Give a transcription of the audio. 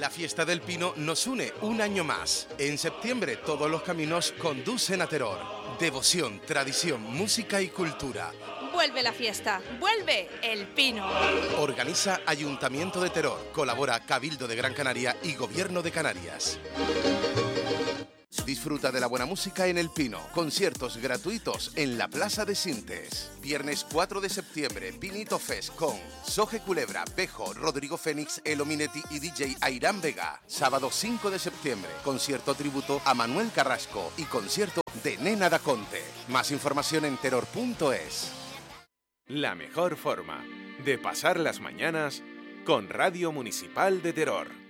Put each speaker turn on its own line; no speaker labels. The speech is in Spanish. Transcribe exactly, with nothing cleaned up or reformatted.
La Fiesta del Pino nos une un año más. En septiembre todos los caminos conducen a Teror. Devoción, tradición, música y cultura.
Vuelve la fiesta, vuelve el Pino.
Organiza Ayuntamiento de Teror, colabora Cabildo de Gran Canaria y Gobierno de Canarias. Disfruta de la buena música en El Pino. Conciertos gratuitos en la Plaza de Sintes. Viernes cuatro de septiembre, Pinito Fest con Soje Culebra, Pejo, Rodrigo Fénix, Elo Minetti y D J Airán Vega. Sábado cinco de septiembre, concierto tributo a Manuel Carrasco y concierto de Nena da Conte. Más información en terror punto es.
La mejor forma de pasar las mañanas con Radio Municipal de Teror.